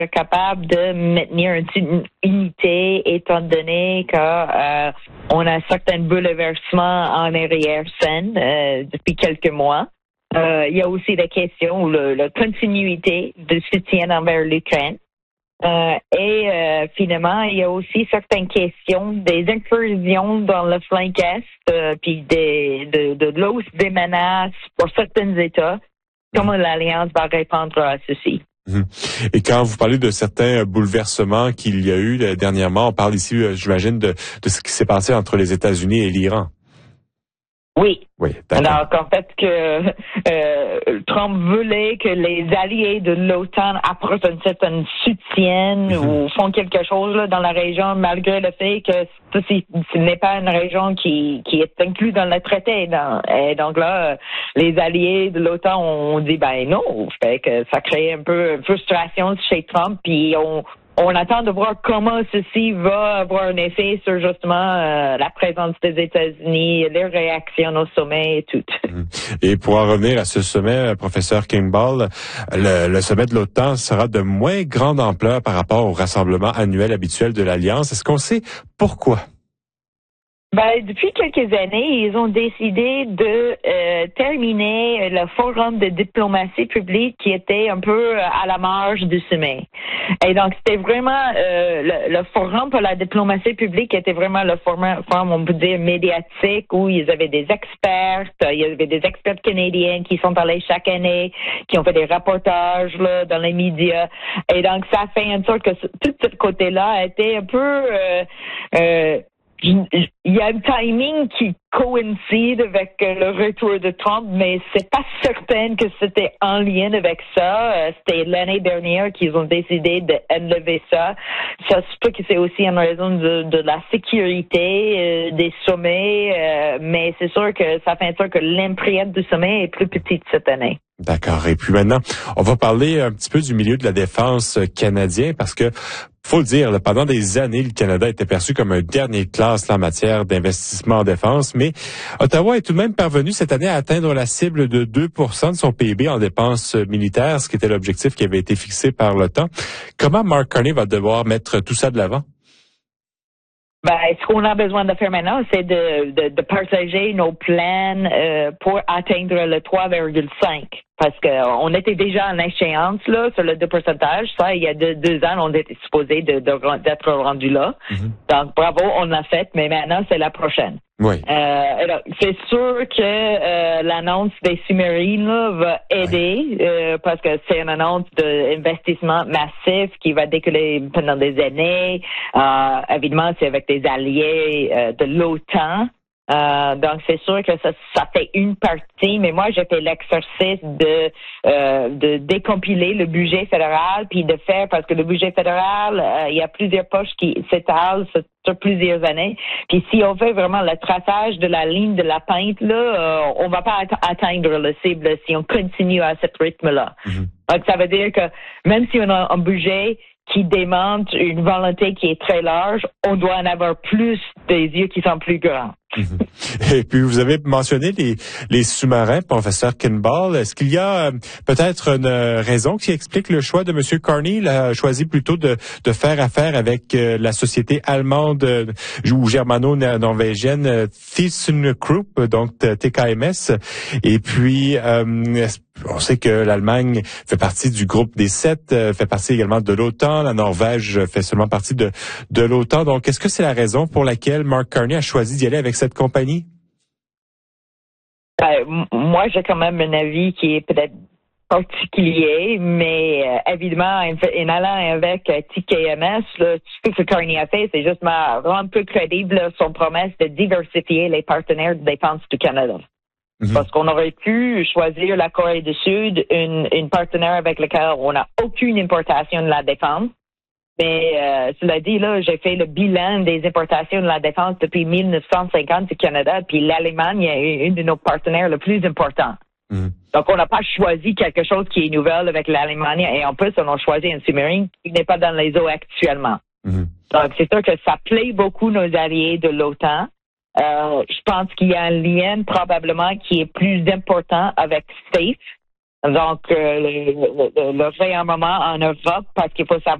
capable de maintenir une unité étant donné que on a certains bouleversements en arrière-scène depuis quelques mois. Il y a aussi la question la continuité de soutien envers l'Ukraine. Finalement, il y a aussi certaines questions des incursions dans le flanc est, puis de l'hausse des menaces pour certains États. Comment l'Alliance va répondre à ceci? Et quand vous parlez de certains bouleversements qu'il y a eu dernièrement, on parle ici, j'imagine, de ce qui s'est passé entre les États-Unis et l'Iran. Oui. Oui, d'accord. Alors qu'en fait Trump voulait que les alliés de l'OTAN apportent un certain soutien ou font quelque chose là, dans la région, malgré le fait que ce n'est pas une région qui est inclue dans le traité. Et donc là, les alliés de l'OTAN ont dit non, fait que ça crée un peu de frustration chez Trump, puis on attend de voir comment ceci va avoir un effet sur justement la présence des États-Unis, les réactions au sommet et tout. Et pour en revenir à ce sommet, professeur Kimball, le sommet de l'OTAN sera de moins grande ampleur par rapport au rassemblement annuel habituel de l'Alliance. Est-ce qu'on sait pourquoi? Depuis quelques années, ils ont décidé de terminer le forum de diplomatie publique qui était un peu à la marge du sommet. Et donc, c'était vraiment le forum pour la diplomatie publique était vraiment le forum, on peut dire, médiatique, où ils avaient des experts, il y avait des experts canadiens qui sont allés chaque année, qui ont fait des reportages là, dans les médias. Et donc, ça fait en sorte que tout ce côté-là a été un peu... il y a un timing qui coïncide avec le retour de Trump, mais c'est pas certain que c'était en lien avec ça. C'était l'année dernière qu'ils ont décidé d'enlever ça. Ça se peut que c'est aussi en raison de la sécurité des sommets, mais c'est sûr que ça fait en sorte que l'empreinte du sommet est plus petite cette année. D'accord. Et puis maintenant, on va parler un petit peu du milieu de la défense canadien parce que faut le dire, pendant des années, le Canada était perçu comme un dernier classe en matière d'investissement en défense, mais Ottawa est tout de même parvenu cette année à atteindre la cible de 2% de son PIB en dépenses militaires, ce qui était l'objectif qui avait été fixé par l'OTAN. Comment Mark Carney va devoir mettre tout ça de l'avant? Ce qu'on a besoin de faire maintenant, c'est de partager nos plans pour atteindre le 3,5. Parce qu'on était déjà en échéance là sur le 2%. Ça, il y a 2 ans, on était supposé d'être rendu là. Donc, bravo, on l'a fait, mais maintenant, c'est la prochaine. Oui. Alors, c'est sûr que l'annonce des sous-marines là, va aider parce que c'est une annonce d'investissement massif qui va décoller pendant des années. Évidemment, c'est avec des alliés de l'OTAN. Donc, c'est sûr que ça fait une partie, mais moi, j'ai fait l'exercice de décompiler le budget fédéral, puis de faire, parce que le budget fédéral, il y a plusieurs poches qui s'étalent sur plusieurs années. Puis si on fait vraiment le traçage de la ligne de la pente, là, on va pas atteindre le cible si on continue à ce rythme-là. Donc, ça veut dire que même si on a un budget qui demande une volonté qui est très large, on doit en avoir plus des yeux qui sont plus grands. Et puis, vous avez mentionné les sous-marins, professeur Kimball. Est-ce qu'il y a peut-être une raison qui explique le choix de M. Carney? Il a choisi plutôt de faire affaire avec la société allemande ou germano-norvégienne ThyssenKrupp, donc TKMS. Et puis, on sait que l'Allemagne fait partie du groupe des 7, fait partie également de l'OTAN. La Norvège fait seulement partie de l'OTAN. Donc, est-ce que c'est la raison pour laquelle Mark Carney a choisi d'y aller avec cette compagnie? Moi, j'ai quand même un avis qui est peut-être particulier, mais évidemment, en allant avec TKMS, là, tout ce que Carney a fait, c'est juste rendre plus crédible son promesse de diversifier les partenaires de défense du Canada. Parce qu'on aurait pu choisir la Corée du Sud, une partenaire avec laquelle on n'a aucune importation de la défense. Mais cela dit, là, j'ai fait le bilan des importations de la défense depuis 1950 du Canada, puis l'Allemagne est une de nos partenaires les plus importants. Donc, on n'a pas choisi quelque chose qui est nouvel avec l'Allemagne, et en plus, on a choisi un sous-marin qui n'est pas dans les eaux actuellement. Donc, c'est sûr que ça plaît beaucoup nos alliés de l'OTAN. Je pense qu'il y a un lien probablement qui est plus important avec SAFE, Donc, le réarmement en Europe, parce qu'il faut savoir